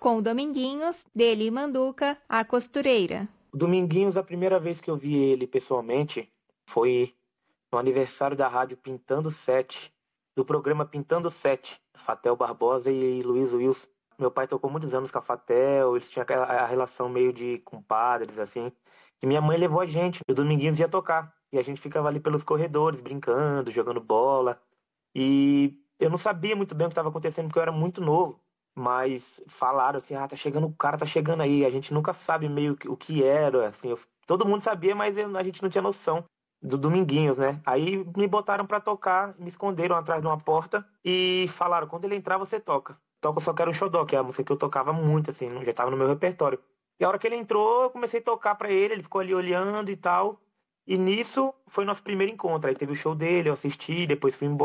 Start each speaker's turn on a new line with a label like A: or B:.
A: com o Dominguinhos, dele e Manduca, a costureira.
B: O Dominguinhos, a primeira vez que eu vi ele pessoalmente foi no aniversário da rádio Pintando Sete, do programa Pintando Sete, Fatel Barbosa e Luiz Wilson. Meu pai tocou muitos anos com a Fatel, eles tinham a relação meio de compadres, assim. E minha mãe levou a gente, e o Dominguinhos ia tocar. E a gente ficava ali pelos corredores, brincando, jogando bola. E eu não sabia muito bem o que estava acontecendo, porque eu era muito novo. Mas falaram assim, tá chegando, o cara tá chegando aí. A gente nunca sabe meio o que era, assim. Todo mundo sabia, mas a gente não tinha noção do Dominguinhos, né? Aí me botaram pra tocar, me esconderam atrás de uma porta e falaram, quando ele entrar, você toca. Toca Só Quero um Xodó, que é a música que eu tocava muito, assim, já tava no meu repertório. E a hora que ele entrou, eu comecei a tocar pra ele, ele ficou ali olhando e tal. E nisso foi nosso primeiro encontro. Aí teve o show dele, eu assisti, depois fui embora.